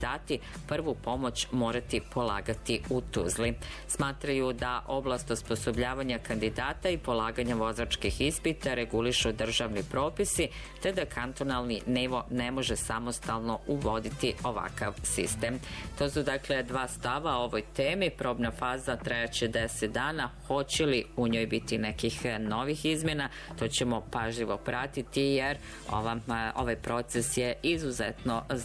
kandidati prvu pomoć morati polagati u Tuzli. Smatraju da oblast osposobljavanja kandidata i polaganja vozačkih ispita regulišu državni propisi, te da kantonalni nivo ne može samostalno uvoditi ovakav sistem. To su dakle dva stava o ovoj temi. Probna faza trajaće 10 dana. Hoće li u njoj biti nekih novih izmjena? To ćemo pažljivo pratiti jer ovaj proces je izuzetno